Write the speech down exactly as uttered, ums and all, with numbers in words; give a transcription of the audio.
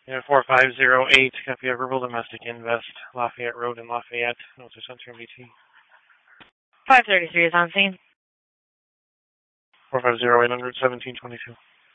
Yeah, four five zero eight, copy of verbal domestic invest, Lafayette Road in Lafayette, Northwest Center M D T. five thirty-three is on scene. four five zero eight hundred seventeen twenty-two.